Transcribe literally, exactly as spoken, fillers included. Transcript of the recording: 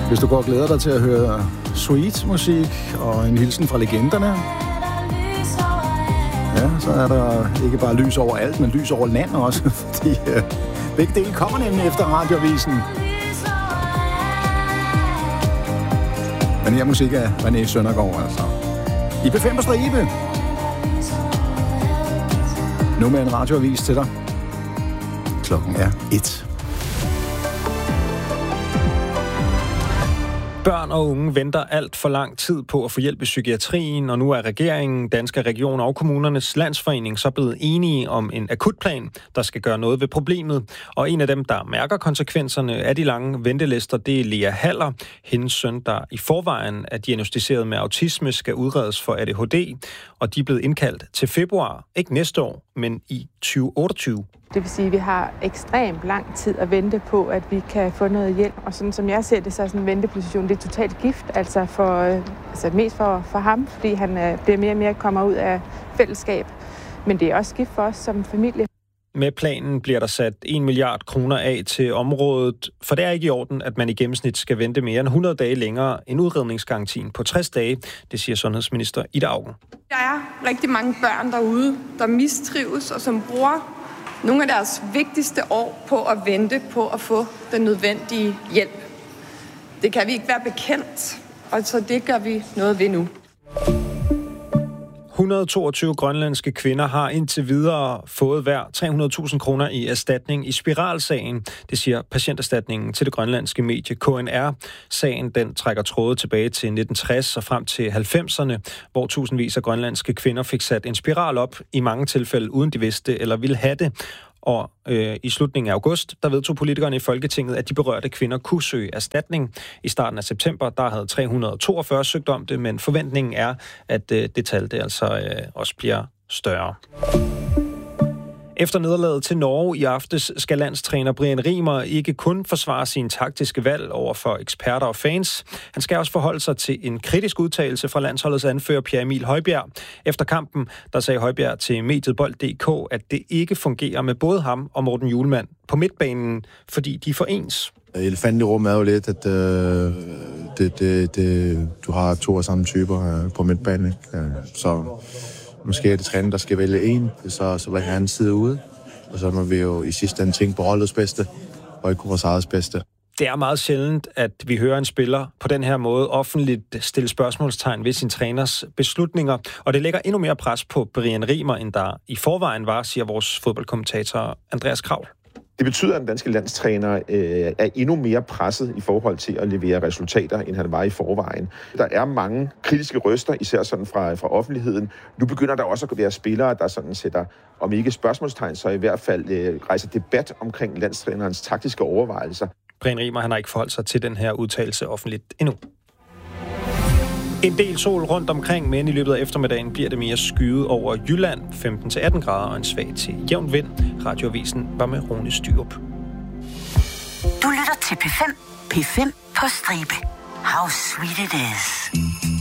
Hvis du går og glæder dig til at høre sweet musik og en hilsen fra legenderne, ja, så er der ikke bare lys over alt, men lys over land også, fordi øh, begge dele kommer nemlig efter Radioavisen. Men her musik er René Søndergaard, altså. I B fem på stribe. Nu med en radioavis til dig. Klokken er et. Børn og unge venter alt for lang tid på at få hjælp i psykiatrien, og nu er regeringen, Danske Regioner og Kommunernes Landsforening så blevet enige om en akutplan, der skal gøre noget ved problemet. Og en af dem, der mærker konsekvenserne af de lange ventelister, det er Lea Haller. Hendes søn, der i forvejen er diagnosticeret med autisme, skal udredes for A D H D, og de er blevet indkaldt til februar, ikke næste år, men i tyve otteogtyve. Det vil sige, at vi har ekstremt lang tid at vente på, at vi kan få noget hjælp. Og sådan som jeg ser det, så er sådan en venteposition, det er totalt gift. Altså, for, altså mest for, for ham, fordi han er, bliver mere og mere kommer ud af fællesskab. Men det er også gift for os som familie. Med planen bliver der sat en milliard kroner af til området, for det er ikke i orden, at man i gennemsnit skal vente mere end hundrede dage længere end udredningsgarantien på tres dage, det siger sundhedsminister Ida Auken. Der er rigtig mange børn derude, der mistrives og som bruger nogle af deres vigtigste år på at vente på at få den nødvendige hjælp. Det kan vi ikke være bekendt, og så det gør vi noget ved nu. et hundrede og toogtyve grønlandske kvinder har indtil videre fået hver tre hundrede tusind kroner i erstatning i spiralsagen. Det siger patienterstatningen til det grønlandske medie K N R. Sagen den trækker tråde tilbage til nitten tres og frem til halvfemserne, hvor tusindvis af grønlandske kvinder fik sat en spiral op, i mange tilfælde uden de vidste eller ville have det. Og øh, i slutningen af august, der vedtog politikerne i Folketinget, at de berørte kvinder kunne søge erstatning. I starten af september, der havde tre hundrede og toogfyrre søgt om det, men forventningen er, at øh, det tal det altså øh, også bliver større. Efter nederlaget til Norge i aftes skal landstræner Brian Riemer ikke kun forsvare sine taktiske valg over for eksperter og fans. Han skal også forholde sig til en kritisk udtalelse fra landsholdets anfører Pierre Emil Højbjerg. Efter kampen, der sagde Højbjerg til mediet bold punktum d k, at det ikke fungerer med både ham og Morten Hjulmand på midtbanen, fordi de er for ens. Elefanten i rummet er jo lidt, at øh, det, det, det, du har to af samme typer øh, på midtbanen. Øh, så måske er det træner, der skal vælge en, så, så vil han sidde ude. Og så må vi jo i sidste ende tænke på holdets bedste, og ikke på vores eget bedste. Det er meget sjældent, at vi hører en spiller på den her måde offentligt stille spørgsmålstegn ved sin træners beslutninger, og det lægger endnu mere pres på Brian Riemer, end der i forvejen var, siger vores fodboldkommentator Andreas Kravl. Det betyder, at den danske landstræner øh, er endnu mere presset i forhold til at levere resultater, end han var i forvejen. Der er mange kritiske røster, især sådan fra, fra offentligheden. Nu begynder der også at være spillere, der sådan sætter, om ikke spørgsmålstegn, så i hvert fald øh, rejser debat omkring landstrænerens taktiske overvejelser. Brian Riemer, han har ikke forholdt sig til den her udtalelse offentligt endnu. En del sol rundt omkring, men i løbet af eftermiddagen bliver det mere skyet over Jylland, femten til atten grader og en svag til jævn vind. Radioavisen var med Rune Styrup. Du lytter til P fem. P fem på stribe. How sweet it is.